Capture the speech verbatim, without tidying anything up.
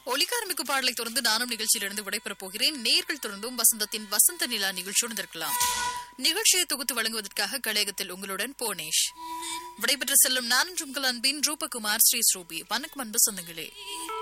ஒலிகாரமிக்கு பாடலை தொடர்ந்து நானும் நிகழ்ச்சியிலிருந்து விடைபெறப் போகிறேன். நேர்கள் தொடர்ந்தும் வசந்தத்தின் வசந்த நிலா நிகழ்ச்சியுடன் இருக்கலாம். நிகழ்ச்சியை தொகுத்து வழங்குவதற்காக கலையகத்தில் உங்களுடன் போனேஷ். விடைபெற்று செல்லும் நான் உங்கள் அன்பின் ரூபகுமார் ஸ்ரீ ஸ்ரூபி. வணக்கம் அன்பு சொந்தங்களே.